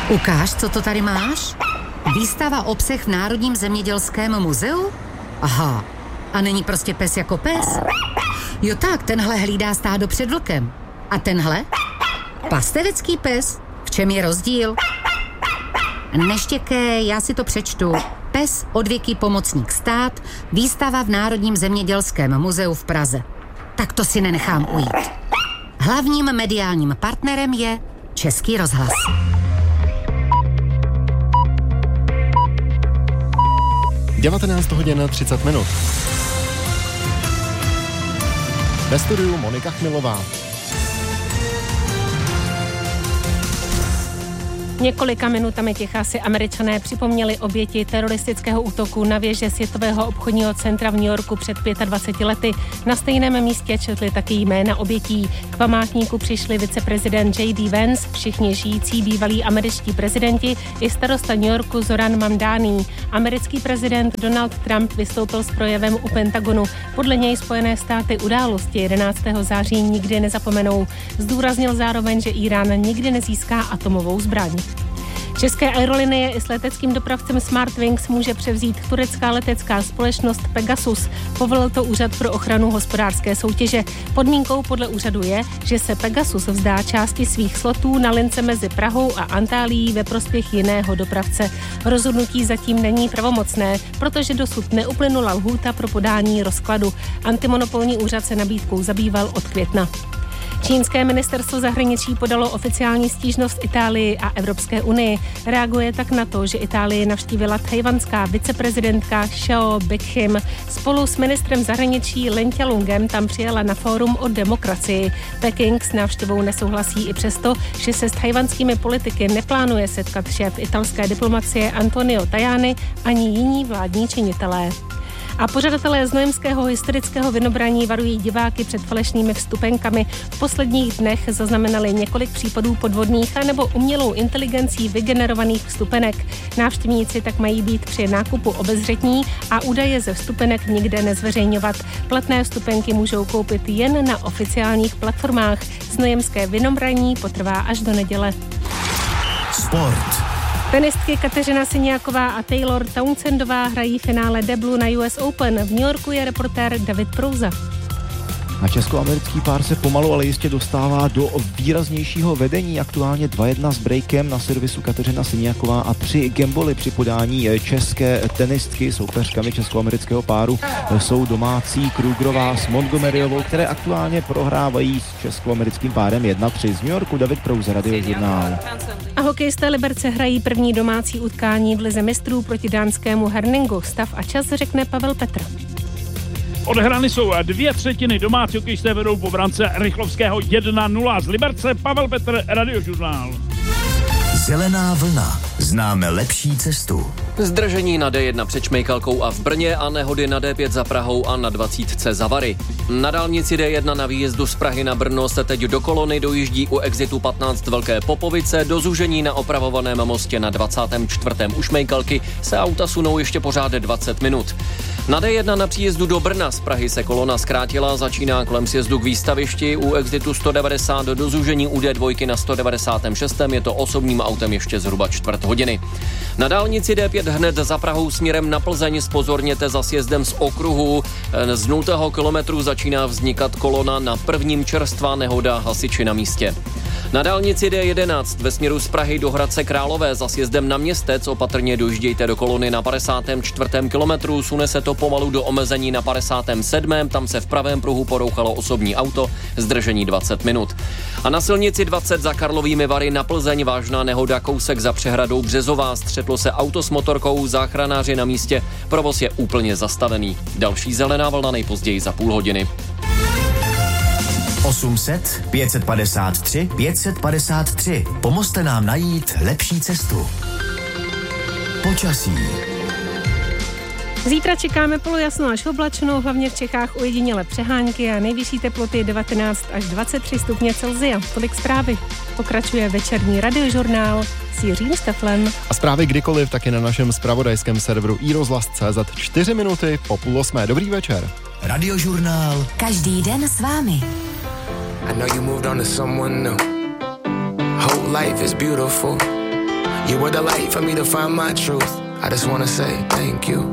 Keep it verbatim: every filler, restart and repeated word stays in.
Ukáž, co to tady máš? Výstava o psech v Národním zemědělském muzeu? Aha, a není prostě pes jako pes? Jo tak, tenhle hlídá stádo před vlkem. A tenhle? Pastevecký pes? V čem je rozdíl? Neštěkej, já si to přečtu. Pes, odvěký pomocník stát, výstava v Národním zemědělském muzeu v Praze. Tak to si nenechám ujít. Hlavním mediálním partnerem je Český rozhlas. devatenáct hodin třicet minut. Ve studiu Monika Chmilová. Několika minutami ticha si Američané připomněli oběti teroristického útoku na věže Světového obchodního centra v New Yorku před dvaceti pěti lety. Na stejném místě četli taky jména obětí. K památníku přišli viceprezident J D Vance, všichni žijící bývalí američtí prezidenti i starosta New Yorku Zoran Mamdani. Americký prezident Donald Trump vystoupil s projevem u Pentagonu. Podle něj Spojené státy události jedenáctého září nikdy nezapomenou. Zdůraznil zároveň, že Irán nikdy nezíská atomovou zbraň. České aerolinie i s leteckým dopravcem Smartwings může převzít turecká letecká společnost Pegasus. Povolil to Úřad pro ochranu hospodářské soutěže. Podmínkou podle úřadu je, že se Pegasus vzdá části svých slotů na lince mezi Prahou a Antálií ve prospěch jiného dopravce. Rozhodnutí zatím není pravomocné, protože dosud neuplynula lhůta pro podání rozkladu. Antimonopolní úřad se nabídkou zabýval od května. Čínské ministerstvo zahraničí podalo oficiální stížnost Itálii a Evropské unii. Reaguje tak na to, že Itálii navštívila tchajwanská viceprezidentka Xiao Beqim. Spolu s ministrem zahraničí Lin Qialungem tam přijela na fórum o demokracii. Peking s návštěvou nesouhlasí i přesto, že se s tchajwanskými politiky neplánuje setkat šéf italské diplomacie Antonio Tajani ani jiní vládní činitelé. A pořadatelé znojemského historického vynobraní varují diváky před falešnými vstupenkami. V posledních dnech zaznamenali několik případů podvodných a nebo umělou inteligencí vygenerovaných vstupenek. Návštěvníci tak mají být při nákupu obezřetní a údaje ze vstupenek nikde nezveřejňovat. Platné vstupenky můžou koupit jen na oficiálních platformách. Znojemské vynobraní potrvá až do neděle. Sport. Tenistky Kateřina Siniaková a Taylor Townsendová hrají finále deblu na U S Open. V New Yorku je reportér David Prouza. A česko-americký pár se pomalu, ale jistě dostává do výraznějšího vedení. Aktuálně dva jedna s breakem na servisu Kateřina Siniaková a tři gamboly při podání české tenistky. Soupeřkami česko-amerického páru jsou domácí Krugerová s Montgomeryovou, které aktuálně prohrávají s česko-americkým párem jedna tři. Z New Yorku David Prouza, Radiožurnál. A hokejisté Liberce hrají první domácí utkání v lize mistrů proti dánskému Herningu. Stav a čas řekne Pavel Petr. Odehrány jsou dvě třetiny, domácí hokejisté vedou po brance Rychlovského jedna nula. Z Liberce Pavel Petr, Radiožurnál. Zelená vlna. Známe lepší cestu. Zdržení na D jedna před Šmejkalkou a v Brně a nehody na D pět za Prahou a na dvacítce za Vary. Na dálnici D jedna na výjezdu z Prahy na Brno se teď do kolony dojíždí u exitu patnáct Velké Popovice. Do zúžení na opravovaném mostě na dvacátém čtvrtém u Šmejkalky se auta sunou ještě pořád dvacet minut. Na D jedna na příjezdu do Brna z Prahy se kolona zkrátila, začíná kolem sjezdu k výstavišti, u exitu sto devadesát do zúžení u D dva na sto devadesátém šestém je to osobním autem ještě zhruba čtvrt hodiny. Na dálnici D pět hned za Prahou směrem na Plzeň zpozorněte za sjezdem z okruhu. Z nultého kilometru začíná vznikat kolona, na prvním čerstvá nehoda, hasiči na místě. Na dálnici D jedenáct ve směru z Prahy do Hradce Králové za sjezdem na Městec opatrně dojíždějte do kolony na padesátém čtvrtém kilometru, sune se to pomalu do omezení na padesátém sedmém tam se v pravém pruhu porouchalo osobní auto, zdržení dvacet minut. A na silnici dvacet za Karlovými Vary na Plzeň vážná nehoda, kousek za přehradou Březová, střetlo se auto s motorkou, záchranáři na místě, provoz je úplně zastavený. Další zelená vlna nejpozději za půl hodiny. osm set pět set padesát tři pět set padesát tři. Pomozte nám najít lepší cestu. Počasí. Zítra čekáme polojasno až oblačno, hlavně v Čechách ojediněle přehánky a nejvyšší teploty devatenáct až dvacet tři stupně Celsia. Tolik zprávy. Pokračuje večerní Radiožurnál s Jiřím Steflem. A zprávy kdykoliv taky na našem zpravodajském serveru i rozhlas tečka cé zet čtyři minuty po půl osmé. Dobrý večer. Radiožurnál. Každý den s vámi. I know you moved on to someone new. Whole life is beautiful. You were the light for me to find my truth. I just wanna say thank you.